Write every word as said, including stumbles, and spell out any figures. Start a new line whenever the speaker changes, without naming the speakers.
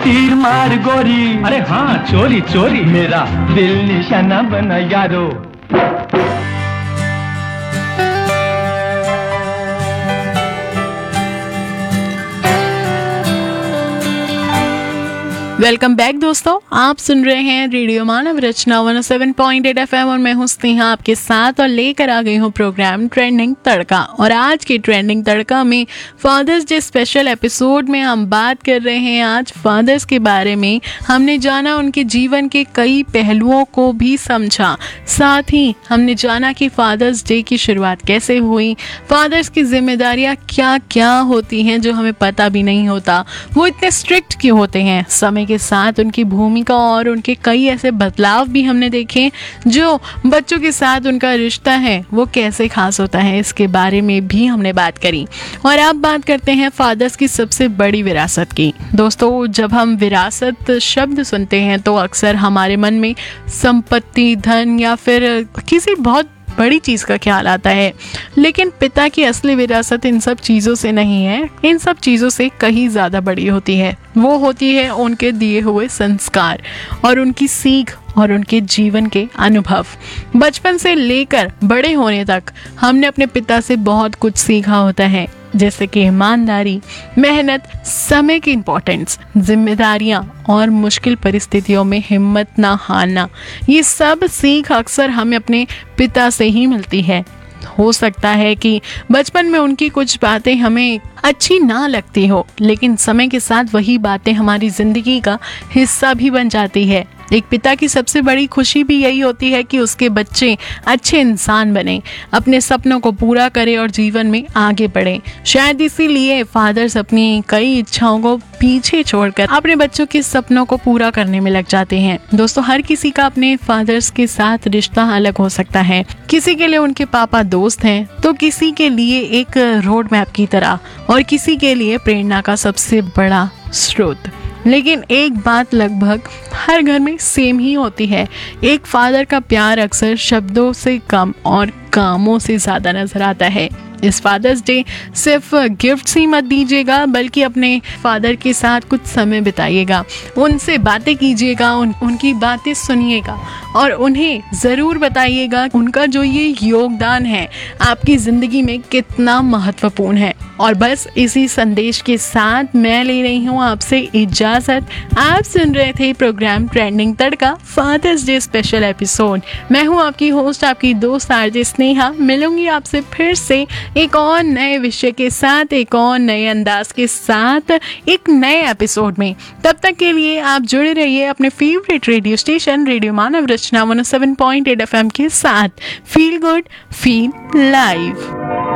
तीर मार गोरी,
अरे हाँ चोरी चोरी,
मेरा दिल निशाना बना यारो।
वेलकम बैक दोस्तों, आप सुन रहे हैं रेडियो मानव रचना one O seven point eight F M और मैं हूं स्नेहा आपके साथ और लेकर आ गई हूं प्रोग्राम ट्रेंडिंग तड़का। और आज के ट्रेंडिंग तड़का में फादर्स डे स्पेशल एपिसोड में हम बात कर रहे हैं आज फादर्स के बारे में। हमने जाना उनके जीवन के कई पहलुओं को भी समझा, साथ ही हमने जाना कि फादर्स डे की शुरुआत कैसे हुई, फादर्स की जिम्मेदारियां क्या क्या होती हैं जो हमें पता भी नहीं होता, वो इतने स्ट्रिक्ट क्यों होते हैं, समय के साथ उनकी भूमिका और उनके कई ऐसे बदलाव भी हमने देखे, जो बच्चों के साथ उनका रिश्ता है वो कैसे खास होता है, इसके बारे में भी हमने बात करी। और अब बात करते हैं फादर्स की सबसे बड़ी विरासत की। दोस्तों, जब हम विरासत शब्द सुनते हैं तो अक्सर हमारे मन में संपत्ति, धन या फिर किसी बहुत बड़ी चीज का ख्याल आता है, लेकिन पिता की असली विरासत इन सब चीजों से नहीं है, इन सब चीजों से कहीं ज्यादा बड़ी होती है। वो होती है उनके दिए हुए संस्कार और उनकी सीख और उनके जीवन के अनुभव। बचपन से लेकर बड़े होने तक हमने अपने पिता से बहुत कुछ सीखा होता है, जैसे कि ईमानदारी, मेहनत, समय की इम्पोर्टेंस, जिम्मेदारियां और मुश्किल परिस्थितियों में हिम्मत ना हारना। ये सब सीख अक्सर हमें अपने पिता से ही मिलती है। हो सकता है कि बचपन में उनकी कुछ बातें हमें अच्छी ना लगती हो, लेकिन समय के साथ वही बातें हमारी जिंदगी का हिस्सा भी बन जाती है। एक पिता की सबसे बड़ी खुशी भी यही होती है कि उसके बच्चे अच्छे इंसान बने, अपने सपनों को पूरा करें और जीवन में आगे बढ़े। शायद इसीलिए फादर्स अपनी कई इच्छाओं को पीछे छोड़कर अपने बच्चों के सपनों को पूरा करने में लग जाते हैं। दोस्तों, हर किसी का अपने फादर्स के साथ रिश्ता अलग हो सकता है। किसी के लिए उनके पापा दोस्त हैं, तो किसी के लिए एक रोड मैप की तरह और किसी के लिए प्रेरणा का सबसे बड़ा स्रोत। लेकिन एक बात लगभग हर घर में सेम ही होती है, एक फादर का प्यार अक्सर शब्दों से कम और कामों से ज्यादा नजर आता है। इस फादर्स डे सिर्फ गिफ्ट्स ही मत दीजिएगा, बल्कि अपने फादर के साथ कुछ समय बिताइएगा, उनसे बातें कीजिएगा, उन, उनकी बातें सुनिएगा और उन्हें ज़रूर बताइएगा उनका जो ये योगदान है आपकी ज़िंदगी में कितना महत्वपूर्ण है। और बस इसी संदेश के साथ मैं ले रही हूँ आपसे इजाज़त। आप सुन रहे थे प्रोग्राम ट्रेंडिंग तड़का फादर्स डे स्पेशल एपिसोड। मैं हूँ आपकी होस्ट, आपकी दोस्त आरजे स्नेहा। मिलूंगी आपसे फिर से एक और नए विषय के साथ, एक और नए अंदाज के साथ, एक नए एपिसोड में। तब तक के लिए आप जुड़े रहिए अपने फेवरेट रेडियो स्टेशन रेडियो मानव रचना one O seven point eight F M के साथ। Feel good, feel live.